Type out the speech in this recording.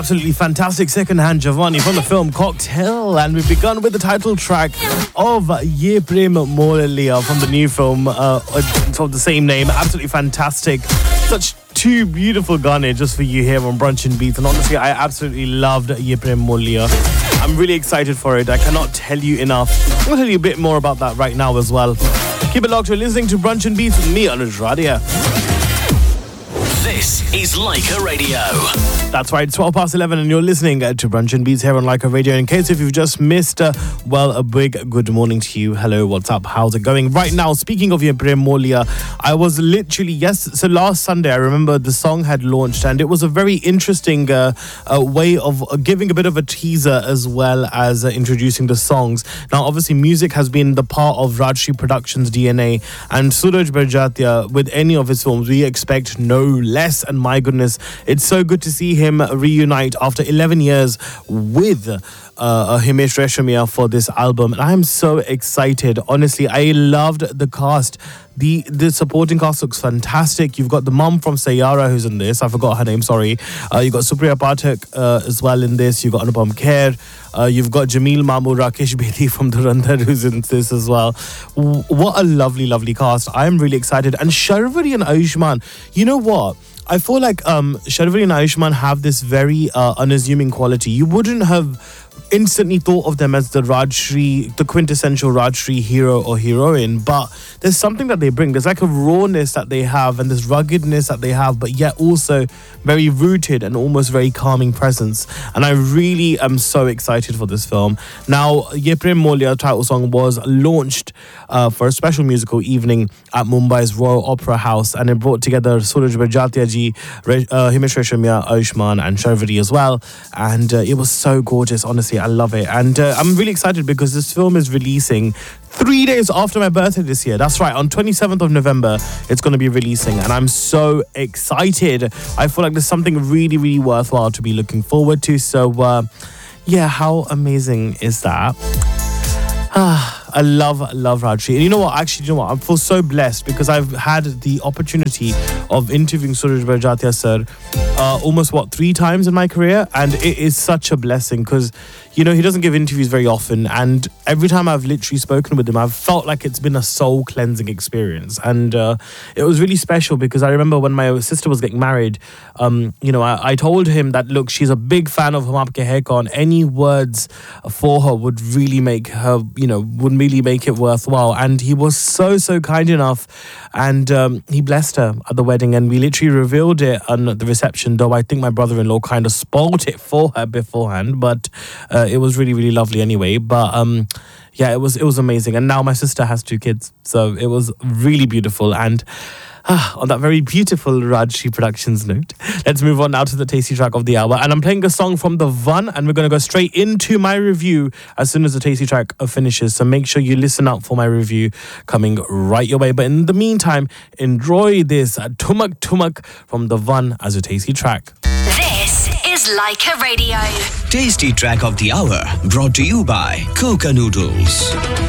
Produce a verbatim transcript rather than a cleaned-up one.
absolutely fantastic second-hand Giovanni from the film Cocktail, and we've begun with the title track of Ye Prem Mol Liya from the new film uh, of the same name. Absolutely fantastic. Such two beautiful gane just for you here on Brunch and Beats, and honestly I absolutely loved Ye Prem Mol Liya. I'm really excited for it. I cannot tell you enough. I'll tell you a bit more about that right now as well. Keep it locked. You're listening to Brunch and Beats with me, Anuj Radia. This is Leica Radio. That's right, it's twelve past eleven and you're listening to Brunch and Beats here on Leica Radio. In case if you've just missed, uh, well, a big good morning to you. Hello, what's up? How's it going? Right now, speaking of Ye Prem Mol Liya, I was literally, yes, so last Sunday, I remember the song had launched and it was a very interesting uh, uh, way of uh, giving a bit of a teaser as well as uh, introducing the songs. Now, obviously, music has been the part of Rajshri Productions' D N A, and Suraj Barjatia, with any of his films, we expect no less. And my goodness, it's so good to see him reunite after eleven years with uh, Himesh Reshammiya for this album. And I am so excited. Honestly, I loved the cast. The the supporting cast looks fantastic. You've got the mum from Sayara who's in this. I forgot her name, sorry. Uh, you've got Supriya Pathak uh, as well in this. You've got Anupam Kher. Uh, you've got Jameel Mamu, Rakesh Bedi from Dhurandhar who's in this as well. W- what a lovely, lovely cast. I am really excited. And Sharvari and Ayushmann, you know what? I feel like um, Sharvari and Ayushmann have this very uh, unassuming quality. You wouldn't have instantly thought of them as the Rajshri, the quintessential Rajshri hero or heroine, but there's something that they bring. There's like a rawness that they have and this ruggedness that they have, but yet also very rooted and almost very calming presence. And I really am so excited for this film. Now, Ye Prem Mol Liya title song was launched uh, for a special musical evening at Mumbai's Royal Opera House, and it brought together Suraj Barjatia ji, uh, Himesh Reshammiya, Ayushmann and Sharvari as well. And uh, it was so gorgeous, honestly. I love it. And uh, I'm really excited because this film is releasing three days after my birthday this year. That's right, on twenty-seventh of November, it's going to be releasing. And I'm so excited. I feel like there's something really, really worthwhile to be looking forward to. So, uh, yeah, how amazing is that? Ah. I love, love Rajshri. And you know what? Actually, you know what? I feel so blessed because I've had the opportunity of interviewing Suraj Barjatia sir uh, almost, what, three times in my career. And it is such a blessing because, you know, he doesn't give interviews very often. And every time I've literally spoken with him, I've felt like it's been a soul cleansing experience. And uh, it was really special because I remember when my sister was getting married, um, you know, I, I told him that, look, she's a big fan of Hum Aapke Hai Kaun. Any words for her would really make her, you know, would really make it worthwhile. And he was so so kind enough, and um, he blessed her at the wedding, and we literally revealed it on the reception, though I think my brother-in-law kind of spoiled it for her beforehand, but uh, it was really really lovely anyway. But um yeah, it was it was amazing. And now my sister has two kids, so it was really beautiful. And Ah, on that very beautiful Rajshri Productions note, let's move on now to the tasty track of the hour. And I'm playing a song from The One, and we're going to go straight into my review as soon as the tasty track finishes. So make sure you listen out for my review coming right your way. But in the meantime, enjoy this Tumak Tumak from The One as a tasty track. This is Leica Radio. Tasty track of the hour brought to you by Coca Noodles.